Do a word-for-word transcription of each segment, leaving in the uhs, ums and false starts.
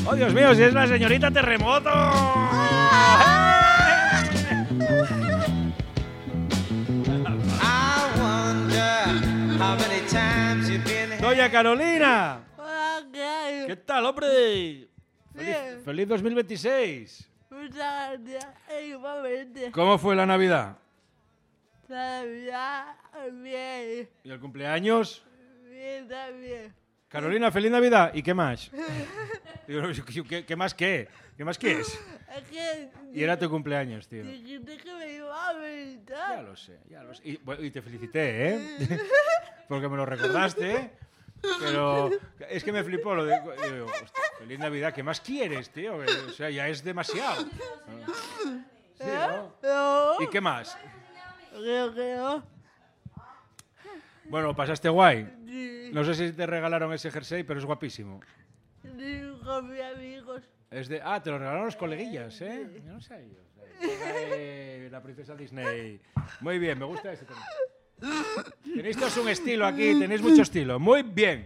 ¡Oh, Dios mío, si es la señorita Terremoto! Doña Carolina. ¿Qué tal, hombre? Feliz, feliz dos mil veintiséis. Muchas gracias, igualmente. ¿Cómo fue la Navidad? La Navidad, bien. ¿Y el cumpleaños? Bien, también. Carolina, feliz Navidad. ¿Y qué más? ¿Qué, qué más qué? ¿Qué más qué es? Es que... Y era tu cumpleaños, tío. Dijiste que me iba a visitar. Ya lo sé, ya lo sé. Y, bueno, y te felicité, ¿eh? Porque me lo recordaste, ¿eh? Pero es que me flipó lo de... Digo, hostia, feliz Navidad, ¿qué más quieres, tío? O sea, ya es demasiado. Sí, ¿no? No. ¿Y qué más? Creo que no. Bueno, ¿pasaste guay? Sí. No sé si te regalaron ese jersey, pero es guapísimo. Sí, con mis amigos. Es de... Ah, te lo regalaron los coleguillas, ¿eh? Yo no sé ellos. Eh, la princesa Disney. Muy bien, me gusta ese también. Tenéis todos un estilo aquí, tenéis mucho estilo. Muy bien.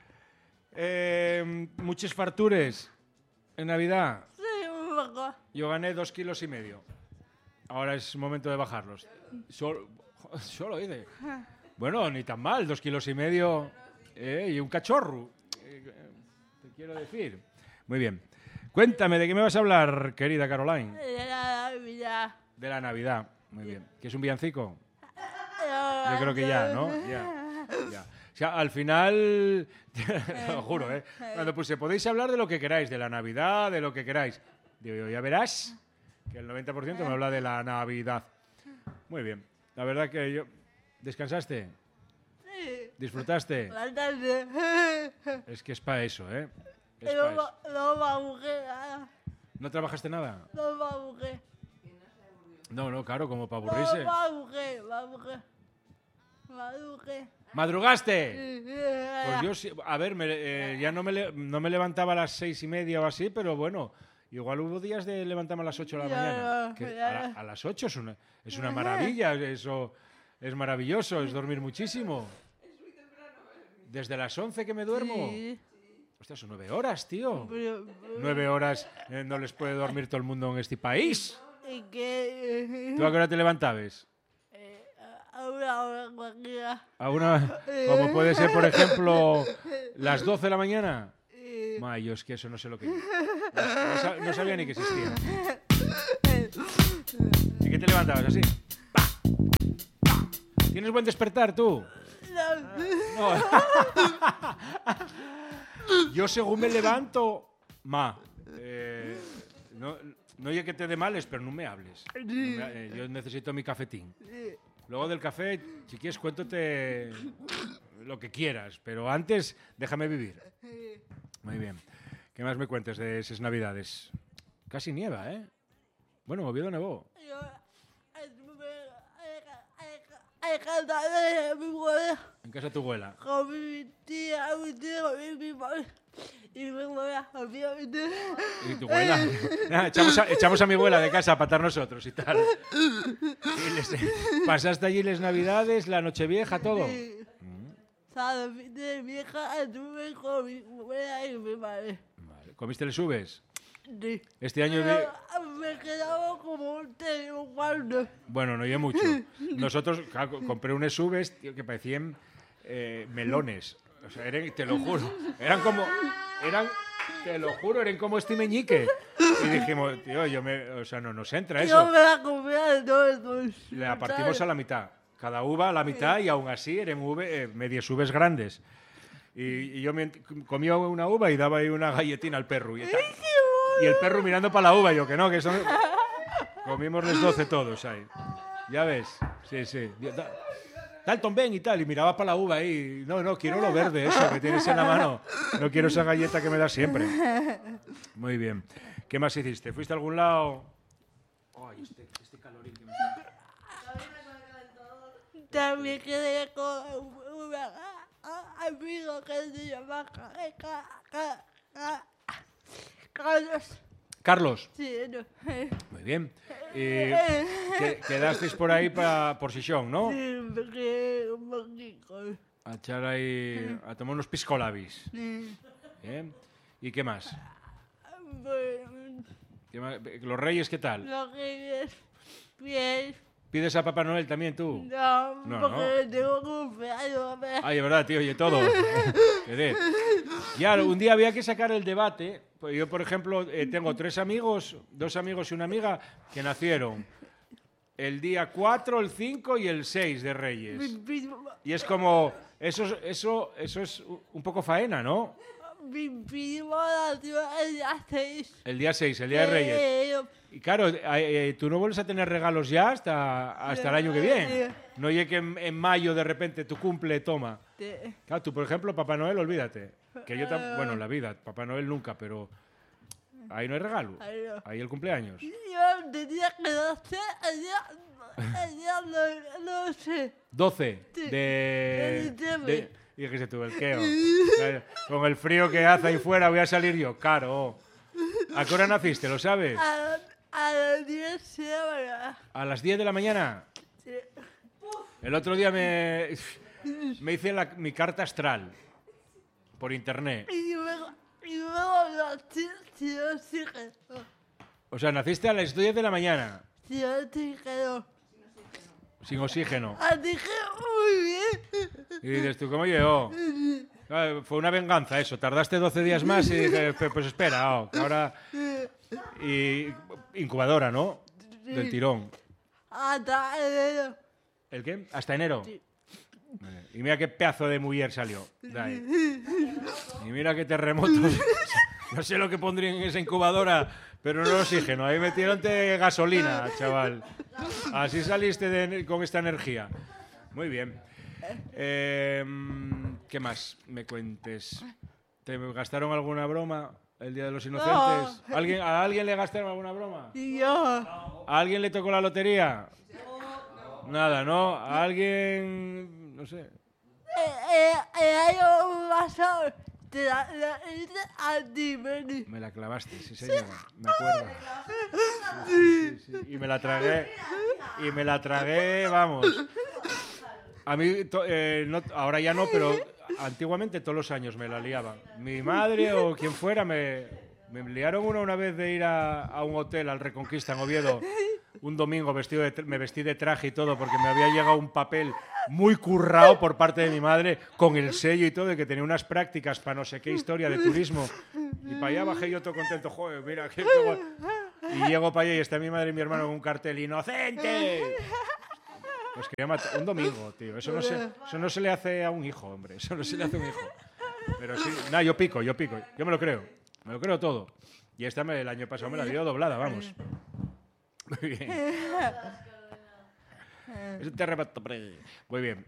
Eh, muchos fartures en Navidad. Sí, un poco. Yo gané dos kilos y medio. Ahora es momento de bajarlos. Solo, solo dice. Bueno, ni tan mal, dos kilos y medio eh, y un cachorro. Eh, te quiero decir. Muy bien. Cuéntame, ¿de qué me vas a hablar, querida Caroline? De la Navidad. De la Navidad. Muy bien. ¿Qué es un villancico? No, Yo creo que ya, ¿no? Ya. ya. O sea, al final, te lo juro, ¿eh? Cuando puse, podéis hablar de lo que queráis, de la Navidad, de lo que queráis. Digo yo, ya verás que el noventa por ciento me habla de la Navidad. Muy bien. La verdad que yo... ¿Descansaste? Sí. ¿Disfrutaste? Bastante. Es que es para eso, ¿eh? Es No pa' eso. va- no me aburrí nada. ¿No trabajaste nada? No me aburrí. No, no, claro, como para No aburrirse. me aburrí, me aburrí. Me aburrí. ¿Madrugaste? Sí, sí. Pues yo sí, a ver, me, eh, ya no me, le- no me levantaba a las seis y media o así, pero bueno, igual hubo días de levantarme a las ocho de la Ya mañana. no, Que ya a, la- no. a las ocho es una, es una maravilla, eso es maravilloso, es dormir muchísimo. Desde las once que me duermo. Sí. Ostras, son nueve horas, tío. Pero- Nueve horas eh, no les puede dormir todo el mundo en este país. ¿Y qué? ¿Tú a qué hora te levantabas? Eh, a una hora cualquiera. A una, como puede ser, por ejemplo, las doce de la mañana. Eh, Ma, yo es que eso no sé lo que es. No, no sa- no sabía ni que existía. ¿Y qué te levantabas así? Pa, pa. ¿Tienes buen despertar tú? no. No. Yo según me levanto, ma, eh, no, no hay que te dé males, pero no me hables. No me- eh, yo necesito mi cafetín. Luego del café, si quieres, cuéntate lo que quieras, pero antes déjame vivir. Muy bien. ¿Qué más me cuentes de esas navidades? Casi nieva, ¿eh? Bueno, Oviedo nevó. Yo estuve en casa de mi abuela En casa de tu abuela. con mi tía, mi tío, mi mi madre y mi abuela, obviamente. ¿Y tu abuela? Ah, echamos, a, echamos a mi abuela de casa para estar nosotros y tal. Y les- ¿Pasaste allí las navidades, la nochevieja, todo? Sí. ¿Sabes? De vieja estuve con mi abuela y mi madre. Vale. ¿Comiste les uvas? Sí. Este año de... Pero me quedaba como un té un cuarto. Bueno, no oye mucho. Nosotros claro, co- compré unas uvas, tío, que parecían eh, melones. O sea, eran, te lo juro. Eran como... Eran... Te lo juro, eran como este meñique. Y dijimos, tío, yo me... O sea, no nos entra Yo eso. me la comía de todos. La partimos a la mitad. Cada uva a la mitad y aún así eran uve, eh, medias uvas grandes. Y, y yo me ent- comía una uva y daba ahí una galletina al perro. Y, tal. Y el perro mirando para la uva, yo que no, que son... Comimos los doce todos ahí. Ya ves, sí, sí. Da- Dalton, ven y tal. Y miraba para la uva ahí. No, no, quiero lo verde, eso que tienes en la mano. No quiero esa galleta que me da siempre. Muy bien. ¿Qué más hiciste? ¿Fuiste a algún lado? Ay, este, este calorín que me... También quedé con un amigo que se llama Ca- Ca- Ca- Ca- Carlos. Carlos. Sí, no. Muy bien. Y que- quedasteis por ahí pa- por Sisión, ¿no? Sí, me quedé un poquito. A echar ahí, a tomar unos piscolabis. Sí. Bien. ¿Y qué más? Pues, ¿Qué más? ¿Los Reyes qué tal? lo que es bien. ¿Pides a Papá Noel también tú? No, No, porque tengo cumpleaños. ¿ves? Ay, es verdad, tío, oye, todo. Qué de- Ya, un día había que sacar el debate. Pues yo, por ejemplo, eh, tengo tres amigos, dos amigos y una amiga que nacieron el día cuatro, el cinco y el seis de Mi Reyes. primo, Y es como, eso, es- eso, eso es un poco faena, ¿no? mi primo nació el día seis. El día seis, el día de Reyes. Eh, Y claro, eh, eh, tú no vuelves a tener regalos ya hasta, hasta el año que viene. No llegue que en, en mayo de repente tu cumple, toma. te- Claro, tú, por ejemplo, Papá Noel, olvídate. Que yo tam- bueno, en la vida, Papá Noel nunca, pero ahí no hay regalo. Ahí no. Ahí el cumpleaños. Yo tenía que nacer el día, el día no, no sé. doce Sí, de... de diciembre. de y dijiste tú, el queo. Con el frío que hace ahí fuera voy a salir yo, caro. ¿A qué hora naciste, lo sabes? A, a las diez horas. A las diez de la mañana. Sí. El otro día me, me hice la- mi carta astral por internet. Y luego, y luego nací sin oxígeno. O sea, naciste a las diez de la mañana, Sin oxígeno. sin oxígeno. Así que muy bien. Y dices tú, ¿cómo llegó? Claro, fue una venganza eso. Tardaste doce días más y dije, "Pe- pues espera, oh, que ahora... Y incubadora, ¿no? Del tirón. Hasta enero. ¿El qué? ¿Hasta enero? Sí. Vale. Y mira qué pedazo de mujer salió. de ahí. Y mira qué terremotos. No sé lo que pondría en esa incubadora, pero no oxígeno. Ahí metieronte gasolina, chaval. Así saliste de- con esta energía. Muy bien. Eh, ¿Qué más me cuentes? ¿Te gastaron alguna broma el Día de los Inocentes? ¿Alguien, ¿A alguien le gastaron alguna broma? Y yo. ¿A alguien le tocó la lotería? Nada, ¿no? ¿A alguien...? No sé. Eh, eh, el año pasado te la, la hice a ti, Benny. Me la clavaste, sí, señora. Me acuerdo. Sí, sí, sí. Y me la tragué. Y me la tragué, vamos. A mí, to- eh, no- ahora ya no, pero antiguamente todos los años me la liaban. Mi madre o quien fuera me, me liaron una una vez de ir a, a un hotel, al Reconquista, en Oviedo, un domingo vestido de, tra- me vestí de traje y todo porque me había llegado un papel muy currado por parte de mi madre con el sello y todo de que tenía unas prácticas para no sé qué historia de turismo. Y para allá bajé yo todo contento, joder, mira qué, qué guay. Y llego para allá y está mi madre y mi hermano con un cartel inocente. Pues quería matar un domingo, tío. Eso no, se, eso no se le hace a un hijo, hombre. Eso no se le hace a un hijo. Pero sí, nada, yo pico, yo pico. Yo me lo creo. Me lo creo todo. Y esta me, el año pasado me la dio doblada, vamos. Muy bien. Es un terremoto. Muy bien.